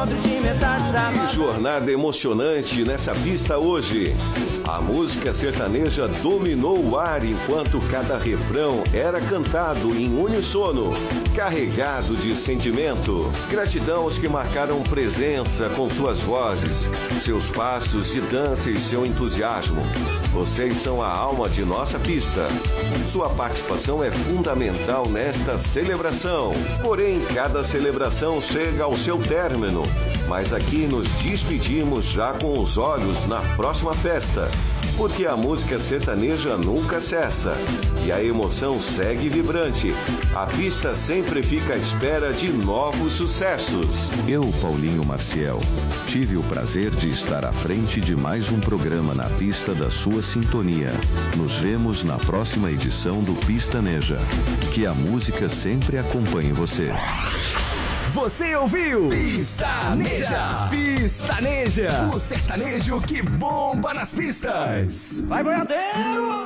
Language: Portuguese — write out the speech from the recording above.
encontro de metade da Que jornada emocionante nessa pista hoje. A música sertaneja dominou o ar enquanto cada refrão era cantado em uníssono, carregado de sentimento. Gratidão aos que marcaram presença com suas vozes, seus passos de dança e seu entusiasmo. Vocês são a alma de nossa pista. Sua participação é fundamental nesta celebração. Porém, cada celebração chega ao seu término. Mas aqui nos despedimos já com os olhos na próxima festa. Porque a música sertaneja nunca cessa. E a emoção segue vibrante. A pista sempre fica à espera de novos sucessos. Eu, Paulinho Maciel, tive o prazer de estar à frente de mais um programa na pista da sua sintonia. Nos vemos na próxima edição do Pistaneja. Que a música sempre acompanhe você. Você ouviu? Pistaneja! Pistaneja! O sertanejo que bomba nas pistas! Vai, boiadeiro!